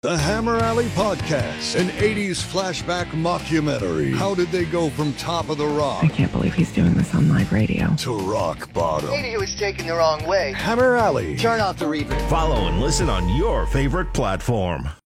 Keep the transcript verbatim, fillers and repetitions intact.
The Hammer Alley Podcast, an eighties flashback mockumentary. How did they go from top of the rock? I can't believe he's doing this on live radio. To rock bottom. Maybe he was taken the wrong way. Hammer Alley. Turn off the reverb. Follow and listen on your favorite platform.